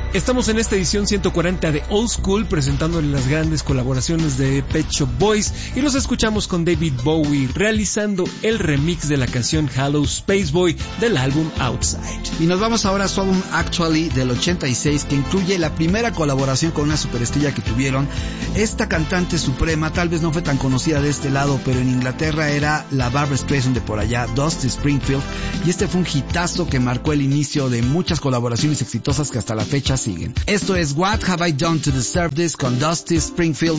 Estamos en esta edición 140 de Old School presentándoles las grandes colaboraciones de Pet Shop Boys y los escuchamos con David Bowie realizando el remix de la canción Hello Space Boy del álbum Outside. Y nos vamos ahora a su álbum Actually del 86, que incluye la primera colaboración con una superestrella que tuvieron. Esta cantante suprema tal vez no fue tan conocida de este lado, pero en Inglaterra era la Barbra Streisand de por allá, Dusty Springfield, y este fue un hitazo que marcó el inicio de muchas colaboraciones exitosas que hasta la fecha siguen. Esto es What Have I Done to Deserve This con Dusty Springfield